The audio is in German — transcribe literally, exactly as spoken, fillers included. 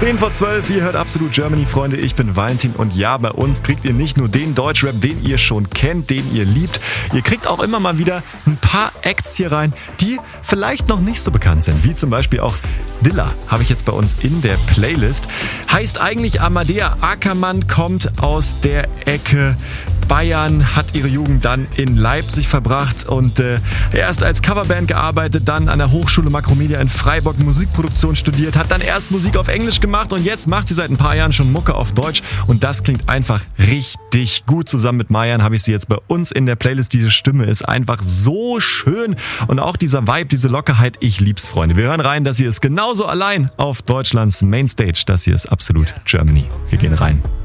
zehn vor zwölf, ihr hört Absolut Germany, Freunde. Ich bin Valentin und ja, bei uns kriegt ihr nicht nur den Deutschrap, den ihr schon kennt, den ihr liebt. Ihr kriegt auch immer mal wieder ein paar Acts hier rein, die vielleicht noch nicht so bekannt sind. Wie zum Beispiel auch Dilla habe ich jetzt bei uns in der Playlist. Heißt eigentlich Amadea Ackermann, kommt aus der Ecke Bayern, hat ihre Jugend dann in Leipzig verbracht und äh, erst als Coverband gearbeitet, dann an der Hochschule Makromedia in Freiburg Musikproduktion studiert, hat dann erst Musik auf Englisch gemacht und jetzt macht sie seit ein paar Jahren schon Mucke auf Deutsch und das klingt einfach richtig gut. Zusammen mit Mayan habe ich sie jetzt bei uns in der Playlist. Diese Stimme ist einfach so schön und auch dieser Vibe, diese Lockerheit, ich lieb's, Freunde. Wir hören rein, das hier ist genauso allein auf Deutschlands Mainstage. Das hier ist Absolut Germany. Wir gehen rein.